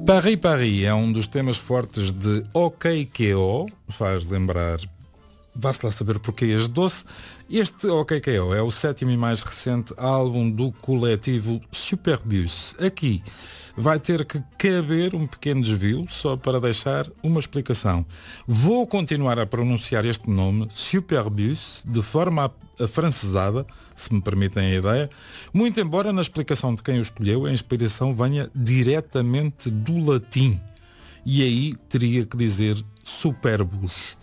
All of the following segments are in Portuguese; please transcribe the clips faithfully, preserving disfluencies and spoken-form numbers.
Paris Paris é um dos temas fortes de OKKO, faz lembrar, vá-se lá saber porquê as doce. Este OKKO é o sétimo e mais recente álbum do coletivo Superbus. Aqui vai ter que caber um pequeno desvio só para deixar uma explicação. Vou continuar a pronunciar este nome, Superbus, de forma afrancesada, se me permitem a ideia, muito embora na explicação de quem o escolheu a inspiração venha diretamente do latim. E aí teria que dizer Superbus.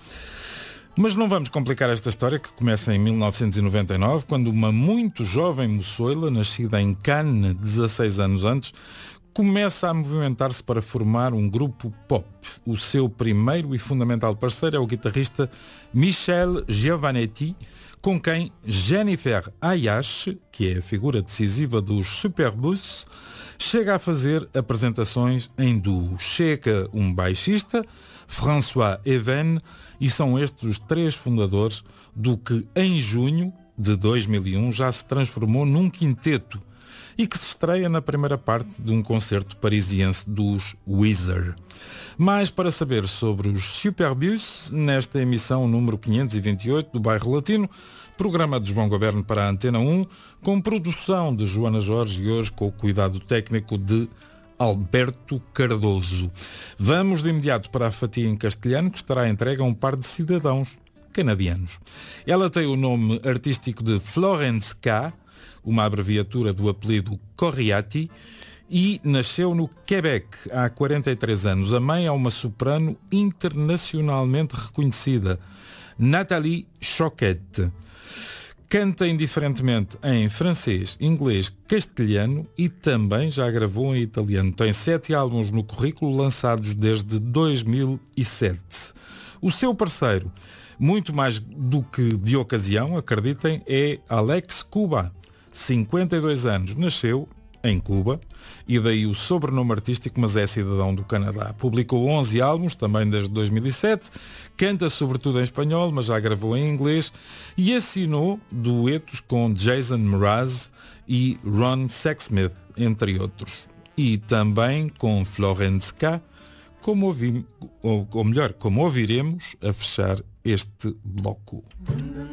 Mas não vamos complicar esta história, que começa em mil novecentos e noventa e nove, quando uma muito jovem moçoila, nascida em Cannes dezasseis anos antes, começa a movimentar-se para formar um grupo pop. O seu primeiro e fundamental parceiro é o guitarrista Michel Giovannetti, com quem Jennifer Ayash, que é a figura decisiva dos Superbus, chega a fazer apresentações em duo. Chega um baixista, François Even, e são estes os três fundadores do que em junho de dois mil e um já se transformou num quinteto e que se estreia na primeira parte de um concerto parisiense dos Weezer. Mais para saber sobre os Superbus, nesta emissão número quinhentos e vinte e oito do Bairro Latino, programa de João Goberno para a Antena um, com produção de Joana Jorge e hoje com o cuidado técnico de Alberto Cardoso. Vamos de imediato para a fatia em castelhano, que estará entregue a um par de cidadãos canadianos. Ela tem o nome artístico de Florence K, uma abreviatura do apelido Coriati, e nasceu no Quebec há quarenta e três anos. A mãe é uma soprano internacionalmente reconhecida, Nathalie Choquette. Canta indiferentemente em francês, inglês, castelhano e também já gravou em italiano. Tem sete álbuns no currículo, lançados desde dois mil e sete. O seu parceiro, muito mais do que de ocasião, acreditem, é Alex Cuba. cinquenta e dois anos, nasceu em Cuba, e daí o sobrenome artístico, mas é cidadão do Canadá. Publicou onze álbuns, também desde dois mil e sete, canta sobretudo em espanhol, mas já gravou em inglês, e assinou duetos com Jason Mraz e Ron Sexsmith, entre outros. E também com Florence K, como ouvi, ou, ou melhor, como ouviremos a fechar este bloco.